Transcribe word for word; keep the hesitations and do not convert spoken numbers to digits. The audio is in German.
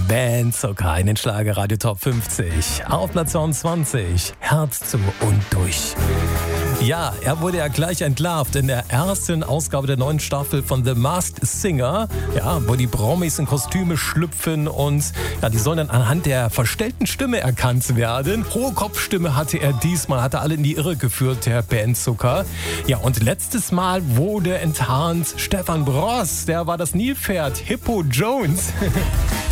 Bandzucker in den Schlagerradio Top fünfzig. Auf Platz zweiundzwanzig. Herz zu und durch. Ja, er wurde ja gleich entlarvt in der ersten Ausgabe der neuen Staffel von The Masked Singer, ja, wo die Promis in Kostüme schlüpfen und ja, die sollen dann anhand der verstellten Stimme erkannt werden. Hohe Kopfstimme hatte er diesmal, hat er alle in die Irre geführt, der Bandzucker. Ja, und letztes Mal wurde enttarnt Stefan Bross, der war das Nilpferd, Hippo Jones.